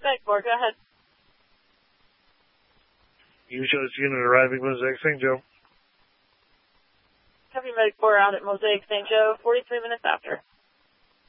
Medic 4, go ahead. You show this unit arriving Mosaic St. Joe. Copy Medic 4 out at Mosaic St. Joe, 43 minutes after.